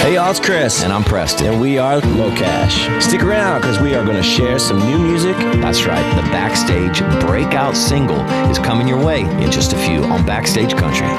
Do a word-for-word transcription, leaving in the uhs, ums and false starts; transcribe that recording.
Hey, y'all, it's Chris. And I'm Preston. And we are Low Cash. Stick around because we are going to share some new music. That's right. The Backstage breakout single is coming your way in just a few on Backstage Country.